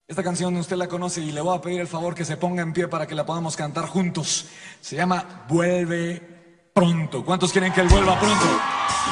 Esta canción usted la conoce y le voy a pedir el favor que se ponga en pie para que la podamos cantar juntos. Se llama Vuelve Pronto. ¿Cuántos quieren que él vuelva pronto?